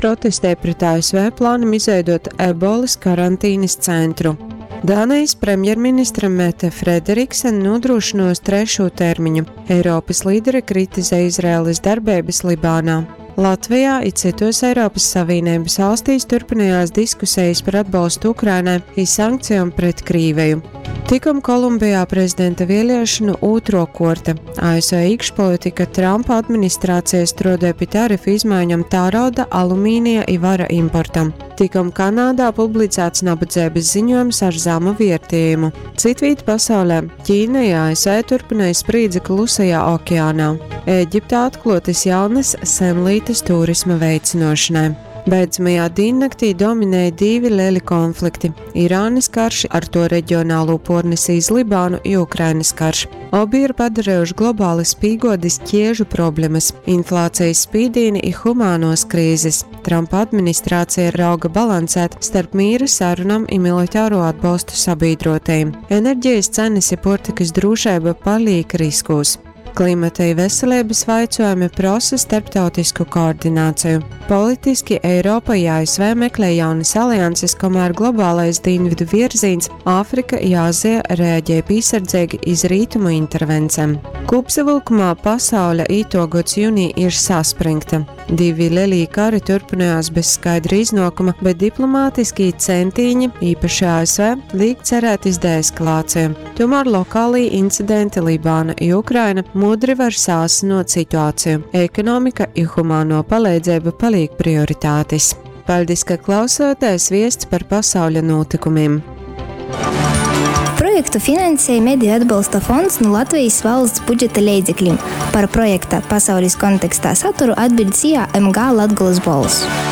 protestē pret ASV plānam izveidot ebolas karantīnas centru. Dānijas premjerministra Mette Frederiksen nodrošinos 3. termiņu. Eiropas līderi kritizē Izraēlas darbības Libānā. Latvijā it citos Eiropas Savienības valstīs turpinājās diskusijas par atbalstu Ukrainai un sankcijām pret Krīveju. Tikam Kolumbijā prezidenta vēlēšanu otro korte. ASV iekšpolitika Trumpa administrācija strādāja pie tarifu izmaiņām tārauda, alumīnija un vara importam. Tikam Kanādā publicēts nabadzības ziņojums ar zemu vērtējumu. Citvīt pasaulē Ķīna un ASV turpināja sprīdzi Klusajā okeānā. Ēģiptā atklātas jaunas senlītes turisma veicināšanai. Beidzamajā diennakti dominēja 2 lieli konflikti – Irānas karš ar to reģionālo pornesīs Libānu un Ukrainas karš. Abi ir padarījuši globāli spīgodis ķiežu problēmas, inflācijas spīdīni un humānos krīzes. Trumpa administrācija rauga balansēt starp mīra sarunām un militāro atbalstu sabiedrotajiem. Enerģijas cenas un portikas drošība paliek riskos. Klimata un veselības jautājumi prasa starptautisku koordināciju. Politiski Eiropa un ASV meklē jaunas alianses, kamēr globālais dienvidu virziens Āfrika un Āzija reaģē piesardzīgi iz rītumu intervencēm. Kopsavilkumā pasaule ītogods jūnija ir saspringta. 2 lielie kari turpinājās bez skaidra iznākuma, bet diplomātiskie centieni, īpaši ASV, liek cerēt iz deeskalāciju. Tomēr lokālie incidenti Libāna un Ukraina mudri var sāsinot situāciju. Ekonomika un humāno palīdzība paliek prioritātes. Paldies, ka klausāties viests par pasaules notikumiem. Projektu finansēja Mediju atbalsta fonds no Latvijas valsts budžeta līdzekļiem. Par projekta pasaules kontekstā saturu atbild MG Latgoles balss.